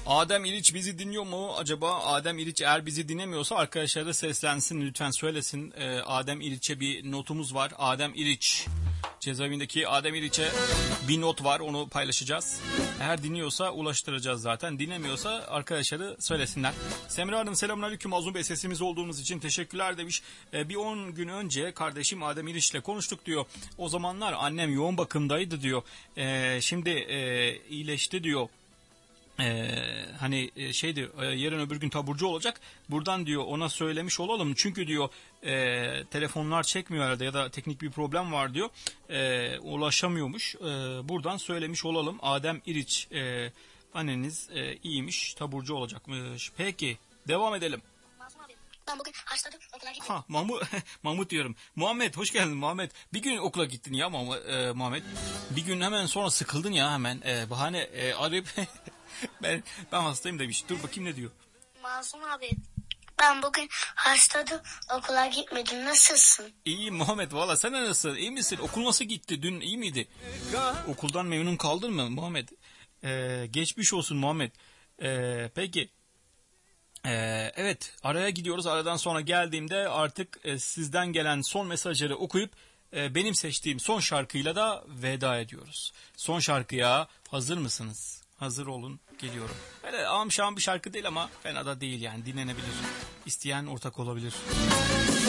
Adem İliç bizi dinliyor mu? Acaba Adem İliç eğer bizi dinlemiyorsa arkadaşlara seslensin, lütfen söylesin. Adem İliç'e bir notumuz var. Adem İliç. Cezaevindeki Adem İliç'e bir not var, onu paylaşacağız. Eğer dinliyorsa ulaştıracağız zaten. Dinlemiyorsa arkadaşları söylesinler. Semra Hanım selamünaleyküm. Mazlum Bey sesimiz olduğumuz için teşekkürler demiş. Bir 10 gün önce kardeşim Adem İliç'le konuştuk diyor. O zamanlar annem yoğun bakımdaydı diyor. Şimdi iyileşti diyor. Hani şeydi, yarın öbür gün taburcu olacak. Buradan diyor ona söylemiş olalım. Çünkü diyor telefonlar çekmiyor herhalde ya da teknik bir problem var diyor. Ulaşamıyormuş. Buradan söylemiş olalım. Adem İliç anneniz iyiymiş, taburcu olacakmış. Peki devam edelim. Ben bugün hastadım, okula gittim. Ha Mahmut diyorum. Muhammed hoş geldin Muhammed. Bir gün okula gittin ya Muhammed. Bir gün hemen sonra sıkıldın ya hemen. Bahane arayıp ben hastayım demiş. Dur bakayım ne diyor. Masum abi, ben bugün hastadım, okula gitmedim. Nasılsın? İyiyim Muhammed valla, sen nasılsın? İyi misin? Okul nasıl gitti? Dün iyi miydi? Okuldan memnun kaldın mı Muhammed? Geçmiş olsun Muhammed. Peki. Evet, araya gidiyoruz. Aradan sonra geldiğimde artık sizden gelen son mesajları okuyup benim seçtiğim son şarkıyla da veda ediyoruz. Son şarkıya hazır mısınız? Hazır olun, geliyorum. Böyle amşam bir şarkı değil ama fena da değil yani, dinlenebilir. İsteyen ortak olabilir.